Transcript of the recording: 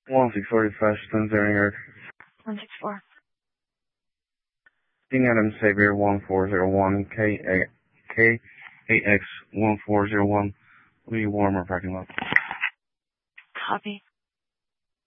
1645 Spencer 164. Dean Adams Xavier 1401 KAX 1401 Lee Warmer parking lot. Copy.